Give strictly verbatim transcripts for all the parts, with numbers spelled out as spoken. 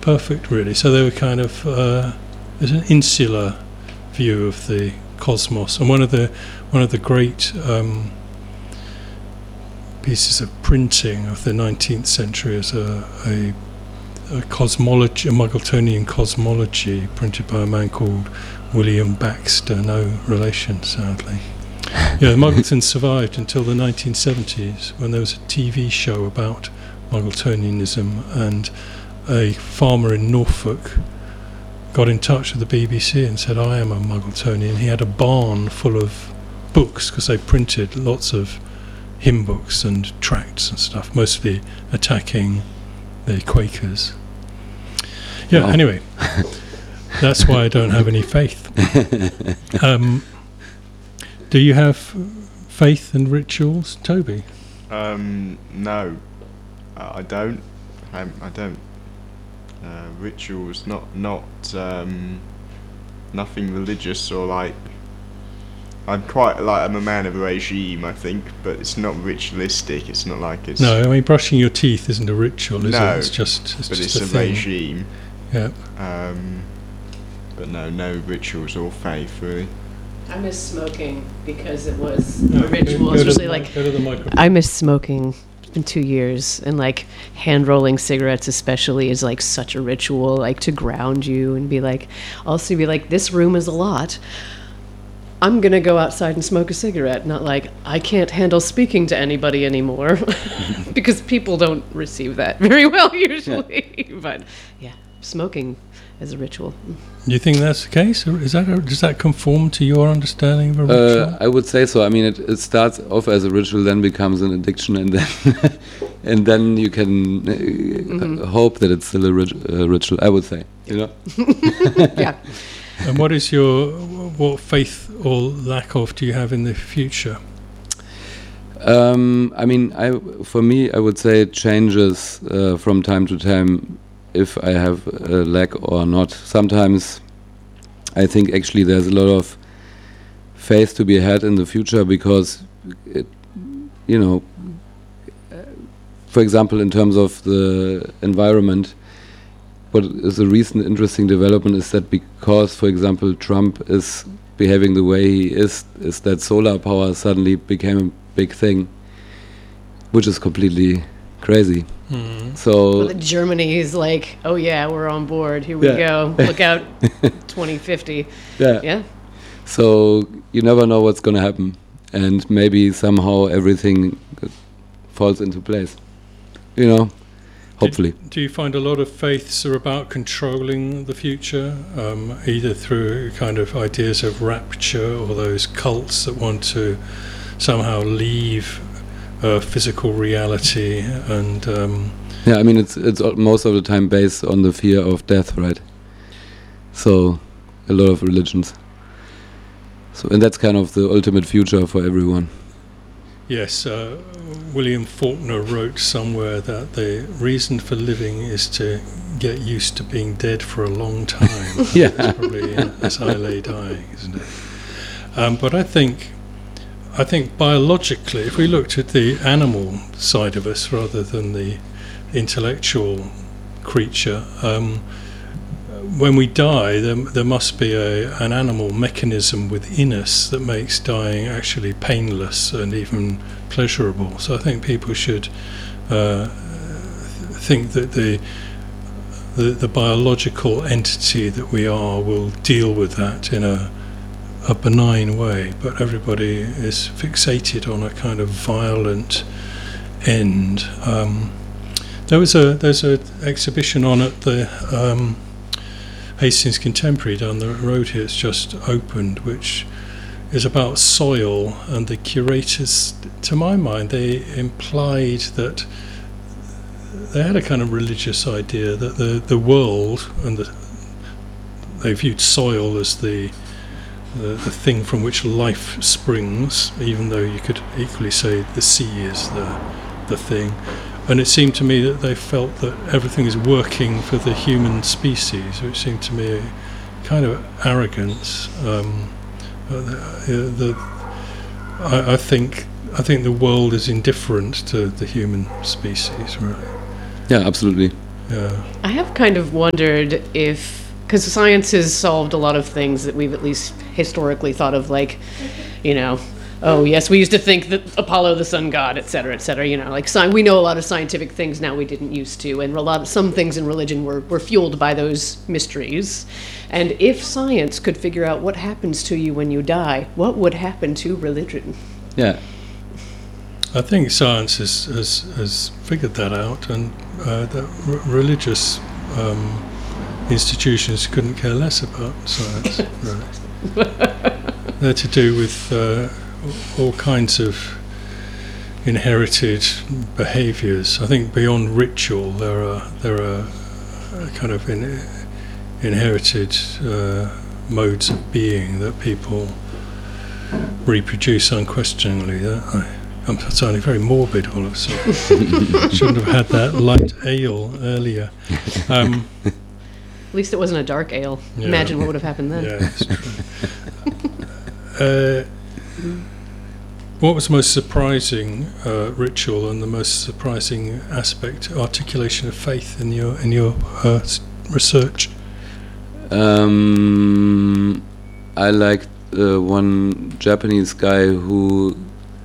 perfect, really. So they were kind of uh, there's an insular view of the cosmos, and one of the one of the great um, pieces of printing of the nineteenth century is a, a, a cosmology, a Muggletonian cosmology, printed by a man called William Baxter, no relation, sadly. Yeah, the Muggletons survived until the nineteen seventies, when there was a T V show about Muggletonianism, and a farmer in Norfolk got in touch with the B B C and said, I am a Muggletonian. He had a barn full of books, because they printed lots of hymn books and tracts and stuff, mostly attacking the Quakers. Yeah, wow. Anyway, that's why I don't have any faith. Um, do you have faith and rituals, Toby? Um, no, I don't. I, I don't. Uh, rituals, not not um, nothing religious or like. I'm quite like I'm a man of regime, I think, but it's not ritualistic. It's not like it's. No, I mean brushing your teeth isn't a ritual, is no, it? It's just. It's but just it's a, a, a regime. Yeah. Um, but no, no rituals or faith really. I miss smoking because it was No, a ritual, go to especially the like. mic- go to the microphone. I miss smoking. It's been two years, and like hand rolling cigarettes, especially, is like such a ritual, like to ground you and be like, also be like, this room is a lot. I'm gonna go outside and smoke a cigarette, not like I can't handle speaking to anybody anymore, because people don't receive that very well usually. Yeah. But yeah, smoking as a ritual. Do you think that's the case, or is that a, does that conform to your understanding of a ritual? Uh, I would say so. I mean, it, it starts off as a ritual, then becomes an addiction, and then and then you can uh, mm-hmm. hope that it's still a, rit- a ritual. I would say, you know. Yeah. And what is your what faith or lack of do you have in the future? Um, I mean, I for me, I would say it changes uh, from time to time if I have a lack or not. Sometimes I think actually there's a lot of faith to be had in the future because, it, you know, for example, in terms of the environment, what is a recent interesting development is that because, for example, Trump is behaving the way he is, is that solar power suddenly became a big thing, which is completely crazy. Mm. So well, Germany is like, oh yeah, we're on board. Here we yeah. go. Look out, twenty fifty. Yeah. Yeah. So you never know what's going to happen, and maybe somehow everything falls into place. You know. Hopefully. Do, do you find a lot of faiths are about controlling the future, um, either through kind of ideas of rapture or those cults that want to somehow leave uh, physical reality and... Um, yeah, I mean, it's it's most of the time based on the fear of death, right? So, a lot of religions. So, and that's kind of the ultimate future for everyone. Yes, uh, William Faulkner wrote somewhere that the reason for living is to get used to being dead for a long time. Yeah. That's probably uh, as I lay dying, isn't it? Um, but I think, I think biologically, if we looked at the animal side of us rather than the intellectual creature, um, when we die, there, there must be a, an animal mechanism within us that makes dying actually painless and even pleasurable. So I think people should uh, think that the, the the biological entity that we are will deal with that in a a benign way. But everybody is fixated on a kind of violent end. Um, there was a there's an exhibition on at the. Um, Hastings Contemporary down the road here, it's just opened, which is about soil, and the curators, to my mind, they implied that they had a kind of religious idea that the, the world, and the, they viewed soil as the, the the thing from which life springs, even though you could equally say the sea is the the thing. And it seemed to me that they felt that everything is working for the human species, which seemed to me a kind of arrogance. Um, uh, the, the, I, I think I think the world is indifferent to the human species, really. Yeah, absolutely. Yeah. I have kind of wondered if, because science has solved a lot of things that we've at least historically thought of, like, you know, oh yes, we used to think that Apollo the sun god, et cetera, et cetera. You know, like sci- we know a lot of scientific things now we didn't used to, and a lot of some things in religion were, were fueled by those mysteries. And if science could figure out what happens to you when you die, what would happen to religion? Yeah. I think science has, has, has figured that out, and uh, that r- religious um, institutions couldn't care less about science, really. They're to do with uh, all kinds of inherited behaviours. I think beyond ritual, there are there are kind of in, inherited uh, modes of being that people reproduce unquestioningly. That I, I'm sounding very morbid all of a sudden. Shouldn't have had that light ale earlier. Um, At least it wasn't a dark ale. Yeah. Imagine what would have happened then. yeah, it's true. uh, what was the most surprising uh, ritual and the most surprising aspect, articulation of faith in your in your uh, s- research? Um, I liked uh, one Japanese guy who,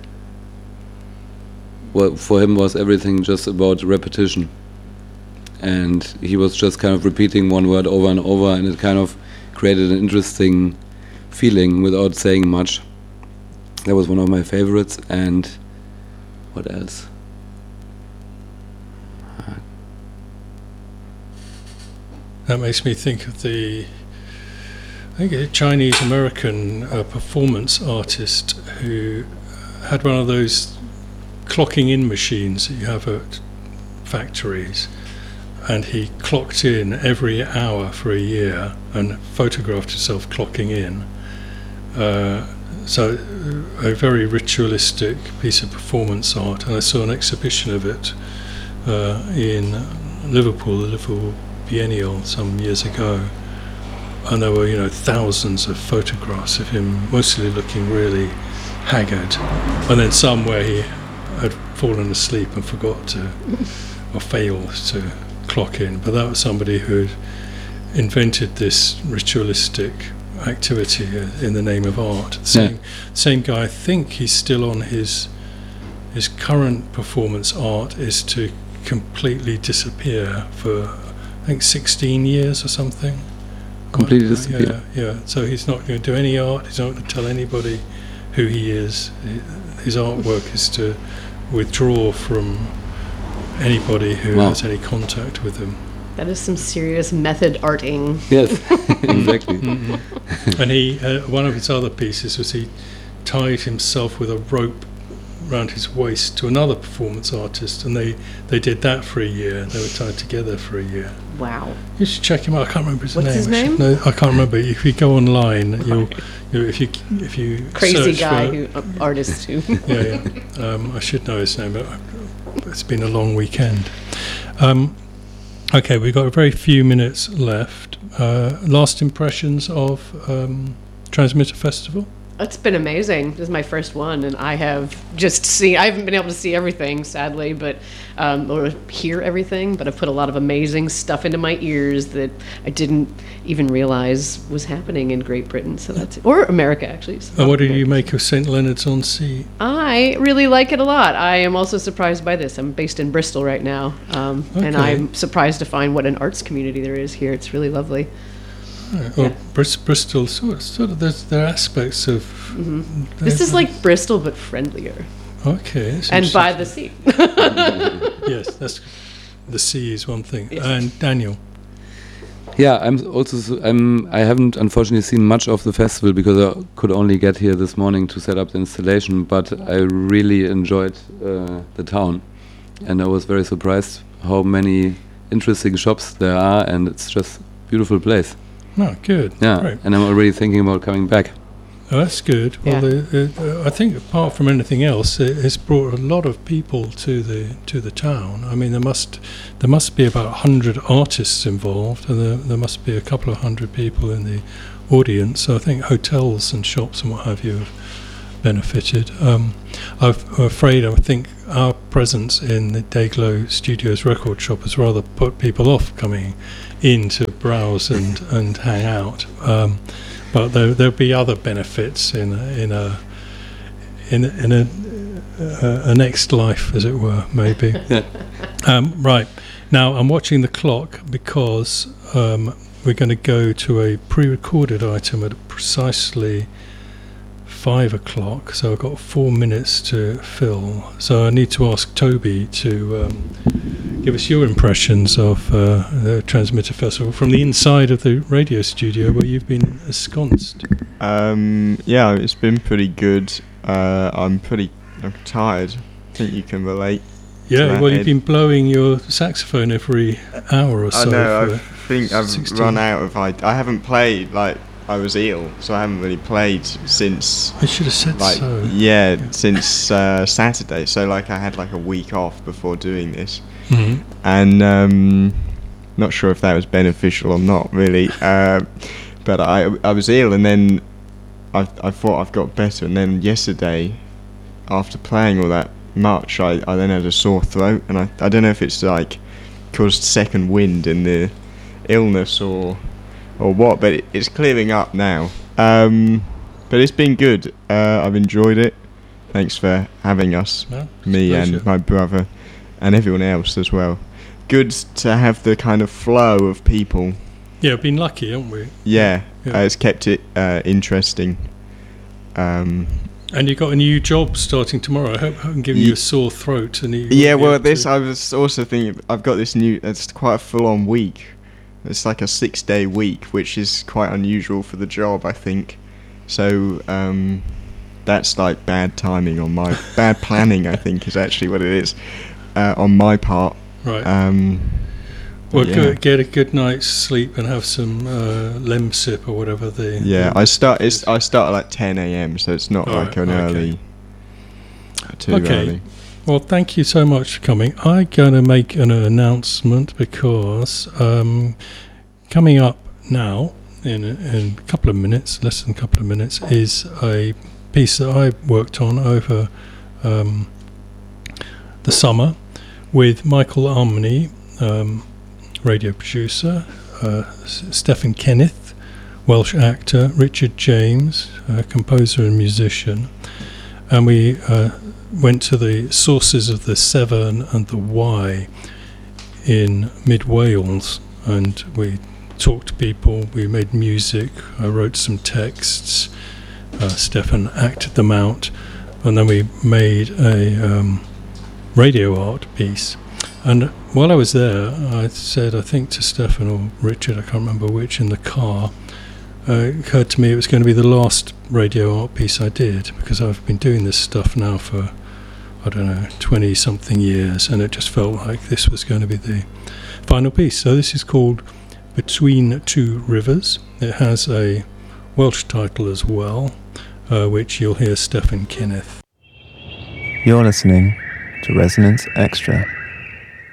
well, for him was everything just about repetition. And he was just kind of repeating one word over and over, and it kind of created an interesting feeling without saying much. That was one of my favorites. And what else? That makes me think of the, I think a Chinese American uh, performance artist who had one of those clocking in machines that you have at factories, and he clocked in every hour for a year and photographed himself clocking in. Uh, so a very ritualistic piece of performance art, and I saw an exhibition of it uh, in Liverpool, the Liverpool Biennial some years ago, and there were, you know, thousands of photographs of him, mostly looking really haggard, and then some where he had fallen asleep and forgot to, or failed to clock in. But that was somebody who had invented this ritualistic activity in the name of art. Same, Yeah. same guy, I think he's still on his his current performance art is to completely disappear for, I think, sixteen years or something. Completely Yeah, disappear. Yeah, yeah. So he's not going to do any art. He's not going to tell anybody who he is. His artwork is to withdraw from anybody who Wow. has any contact with him. That is some serious method arting. Yes, exactly. And he, uh, one of his other pieces was he tied himself with a rope round his waist to another performance artist, and they, they did that for a year. They were tied together for a year. Wow. You should check him out. I can't remember his What's name. his I should name? know- I can't remember. If you go online, you'll, you if you if you Crazy search guy, for, who uh, artist who. yeah, yeah. Um, I should know his name, but it's been a long weekend. Um, okay, we've got a very few minutes left. Uh, last impressions of um, Transmitter Festival? It's been amazing. This is my first one, and I have just seen. I haven't been able to see everything, sadly, but um, or hear everything. But I've put a lot of amazing stuff into my ears that I didn't even realize was happening in Great Britain. So that's or America, actually. So And what did you make of Saint Leonard's on Sea? I really like it a lot. I am also surprised by this. I'm based in Bristol right now, um, and Okay. I'm surprised to find what an arts community there is here. It's really lovely. Right. Well, Yeah. Bris- Bristol, sort of, sort of there's, there are aspects of... This is like Bristol, but friendlier, Okay. that's and by the interesting. sea. Yes, that's... The sea is one thing. Yes. And Daniel? Yeah, I'm also. s- I'm. I haven't unfortunately seen much of the festival because I could only get here this morning to set up the installation. But I really enjoyed uh, the town, and I was very surprised how many interesting shops there are, and it's just a beautiful place. No, good. Yeah, Great. and I'm already thinking about coming back. Oh, that's good. Well, Yeah. the, uh, I think apart from anything else, it, it's brought a lot of people to the to the town. I mean, there must there must be about a hundred artists involved, and there, there must be a couple of hundred people in the audience. So I think hotels and shops and what have you have benefited. Um, I've, I'm afraid I think our presence in the Dayglow Studios record shop has rather put people off coming in to browse and, and hang out. Um, but there, there'll be other benefits in a, in a in a, in a, a, a next life, as it were, maybe. Yeah. Um, right. Now I'm watching the clock because um, we're going to go to a pre-recorded item at precisely five o'clock. So I've got four minutes to fill. So I need to ask Toby to um, give us your impressions of uh, the Transmitter Festival from the inside of the radio studio where you've been ensconced. Um, yeah, it's been pretty good. Uh, I'm pretty I'm tired. I think you can relate. Yeah, well, Ed. you've been blowing your saxophone every hour or so. I know. I for think I've sixteen run out of. I, I haven't played. Like I was ill, so I haven't really played since. I should have said Like so. yeah, since uh, Saturday. So like I had like a week off before doing this, Mhm. and um, not sure if that was beneficial or not really. Uh, but I I was ill, and then I I thought I've got better, and then yesterday, after playing all that much, I, I then had a sore throat, and I, I don't know if it's like caused second wind in the illness or or what, but it, it's clearing up now. Um, but it's been good. Uh, I've enjoyed it. Thanks for having us, No, it's a me pleasure. and my brother, and everyone else as well. Good to have the kind of flow of people. Yeah, we've been lucky, haven't we? Yeah, Yeah. Uh, it's kept it uh, interesting. Um, And you've got a new job starting tomorrow. I hope I'm giving Ye- you a sore throat. And you won't Yeah, be well, able this to- I was also thinking. I've got this new. It's quite a full-on week. It's like a six-day week, which is quite unusual for the job, I think. So um, that's like bad timing on my bad planning. I think is actually what it is uh, on my part. Right. Um, well, yeah. go, get a good night's sleep and have some uh, Lemsip or whatever the. yeah, the I start. is. It's I start at like ten a.m. So it's not All like right, an okay. early. Too Okay. early. Well, thank you so much for coming. I'm going to make an announcement because um, coming up now, in a, in a couple of minutes, less than a couple of minutes, is a piece that I worked on over um, the summer with Michael Armony, um, radio producer, uh, S- Stephen Kenneth, Welsh actor, Richard James, uh, composer and musician. And we uh, went to the sources of the Severn and the Wye in mid Wales, and we talked to people, we made music, I wrote some texts, uh, Stefan acted them out, and then we made a um, radio art piece. And while I was there, I said, I think to Stefan or Richard, I can't remember which, in the car, uh, it occurred to me it was going to be the last radio art piece I did, because I've been doing this stuff now for, I don't know, twenty something years, and it just felt like this was going to be the final piece. So this is called Between Two Rivers. It has a Welsh title as well, uh, which you'll hear Stephen Kenneth. You're listening to Resonance Extra.